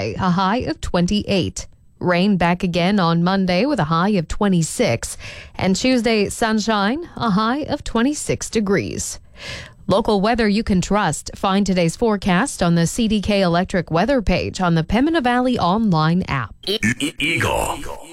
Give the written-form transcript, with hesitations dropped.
Wednesday, a high of 28. Rain back again on Monday with a high of 26. And Tuesday, sunshine, a high of 26 degrees. Local weather you can trust. Find today's forecast on the CDK Electric weather page on the Pembina Valley online app. Eagle.